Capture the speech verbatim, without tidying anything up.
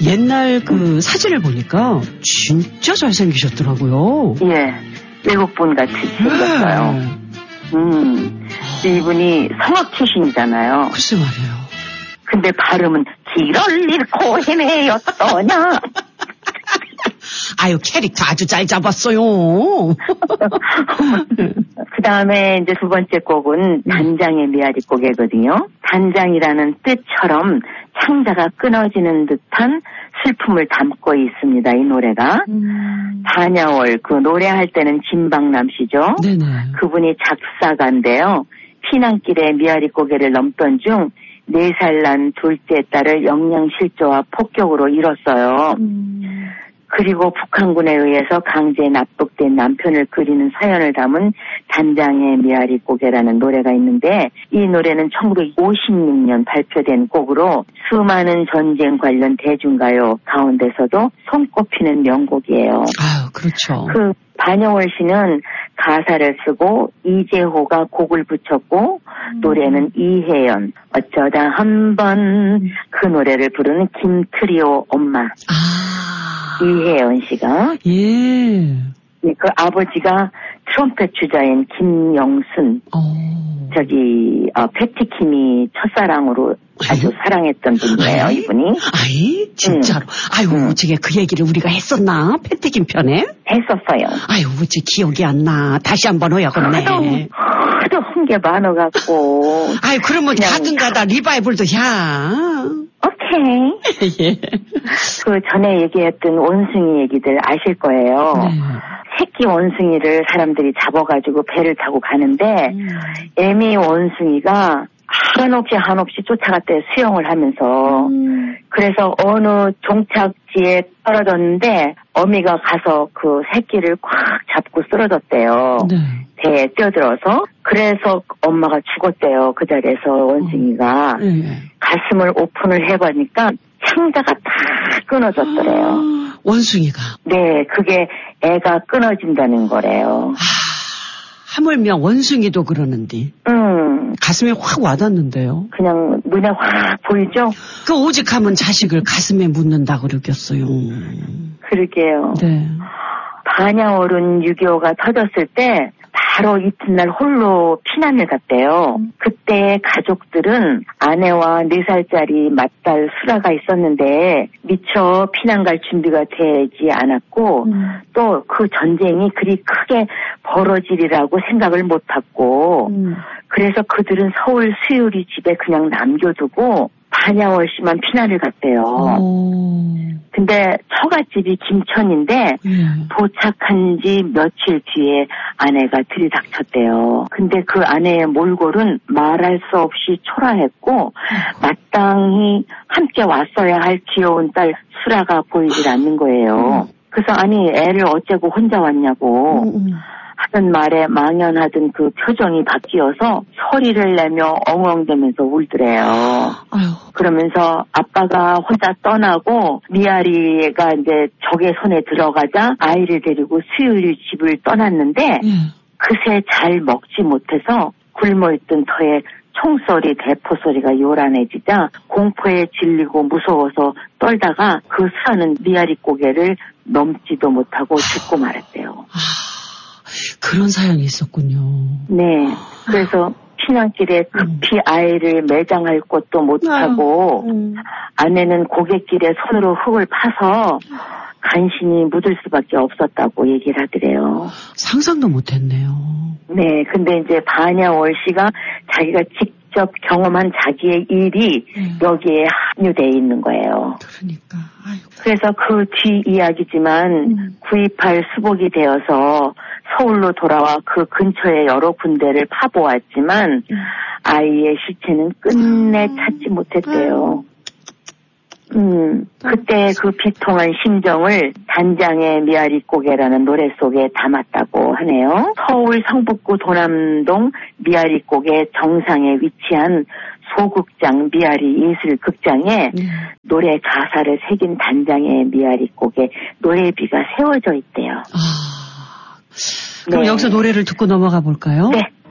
옛날 그 사진을 보니까 진짜 잘생기셨더라고요. 예, 외국분 같이 생겼어요. 네. 음, 이분이 성악 출신이잖아요. 글쎄 말이에요. 근데 발음은 길을 잃고 헤매였더냐. 아유, 캐릭터 아주 잘 잡았어요. 그 다음에 이제 두 번째 곡은 단장의 메아리 곡이거든요. 단장이라는 뜻처럼 창자가 끊어지는 듯한 슬픔을 담고 있습니다, 이 노래가. 음. 반야월, 그 노래할 때는 진박남 씨죠. 네네. 그분이 작사가인데요. 피난길에 메아리 고개를 넘던 중 네 살 난 둘째 딸을 영양실조와 폭격으로 잃었어요. 음. 그리고 북한군에 의해서 강제에 납북된 남편을 그리는 사연을 담은 단장의 메아리 고개라는 노래가 있는데, 이 노래는 천구백오십육 년 발표된 곡으로 수많은 전쟁 관련 대중가요 가운데서도 손꼽히는 명곡이에요. 아유, 그렇죠. 그 반영월 씨는 가사를 쓰고 이재호가 곡을 붙였고 음. 노래는 이혜연, 어쩌다 한번 그 노래를 부르는 김트리오 엄마. 아. 이혜연 씨가. 예. 그 아버지가 트럼펫 주자인 김영순. 오. 저기, 어, 패티킴이 첫사랑으로 아주 아이? 사랑했던 분이에요, 아이? 이분이. 아이, 진짜로. 음. 아유, 음. 어떻게 그 얘기를 우리가 했었나? 패티킴 편에? 했었어요. 아유, 어째 기억이 안 나. 다시 한번 해야겠네. 하도, 하도 한 게 많아갖고. 아유, 그러면 가든가다 리바이벌도 야. 오케이. 예. 그 전에 얘기했던 원숭이 얘기들 아실 거예요. 네. 새끼 원숭이를 사람들이 잡아가지고 배를 타고 가는데 음. 애미 원숭이가 한없이 한없이 쫓아갔대요. 수영을 하면서. 음. 그래서 어느 종착지에 떨어졌는데 어미가 가서 그 새끼를 꽉 잡고 쓰러졌대요. 네. 배에 뛰어들어서. 그래서 엄마가 죽었대요. 그 자리에서 원숭이가. 음. 네. 가슴을 오픈을 해보니까 창자가 다 끊어졌더래요. 아, 원숭이가? 네, 그게 애가 끊어진다는 거래요. 아, 하물며 원숭이도 그러는데. 음. 가슴에 확 와닿는데요. 그냥 눈에 확 보이죠? 그 오직하면 자식을 가슴에 묻는다 그러겠어요. 그러게요. 네. 반야월은 육이오가 터졌을 때 바로 이튿날 홀로 피난을 갔대요. 그때 가족들은 아내와 네 살짜리 맏딸 수라가 있었는데 미처 피난 갈 준비가 되지 않았고 음. 또 그 전쟁이 그리 크게 벌어지리라고 생각을 못했고 음. 그래서 그들은 서울 수유리 집에 그냥 남겨두고 반야월 씨만 피난을 갔대요. 오. 근데 처갓집이 김천인데 음. 도착한 지 며칠 뒤에 아내가 들이닥쳤대요. 근데 그 아내의 몰골은 말할 수 없이 초라했고 음. 마땅히 함께 왔어야 할 귀여운 딸 수라가 보이질 않는 거예요. 음. 그래서 아니 애를 어째고 혼자 왔냐고 음. 하던 말에 망연하던 그 표정이 바뀌어서 소리를 내며 엉엉대면서 울더래요. 아유. 그러면서 아빠가 혼자 떠나고 미아리가 이제 적의 손에 들어가자 아이를 데리고 수유리 집을 떠났는데 음. 그새 잘 먹지 못해서 굶어있던 터에 총소리, 대포소리가 요란해지자 공포에 질리고 무서워서 떨다가 그 수라는 미아리 고개를 넘지도 못하고 죽고 말았대요. 그런 사연이 있었군요. 네. 그래서 피난길에 급히 아이를 매장할 곳도 못하고 음. 아내는 고갯길에 손으로 흙을 파서 간신히 묻을 수밖에 없었다고 얘기를 하더래요. 상상도 못했네요. 네. 근데 이제 반야월 씨가 자기가 직접 경험한 자기의 일이 음. 여기에 합류되어 있는 거예요. 그러니까. 아이고. 그래서 그 뒤 이야기지만 음. 구이팔 수복이 되어서 서울로 돌아와 그 근처에 여러 군데를 파보았지만 음. 아이의 시체는 끝내 찾지 못했대요. 음, 그때 그 비통한 심정을 단장의 메아리 고개라는 노래 속에 담았다고 하네요. 서울 성북구 도남동 메아리 고개 정상에 위치한 소극장 메아리 예술극장에 음. 노래 가사를 새긴 단장의 메아리 고개 노래비가 세워져 있대요. 아, 그럼 네. 여기서 노래를 듣고 넘어가 볼까요? 네.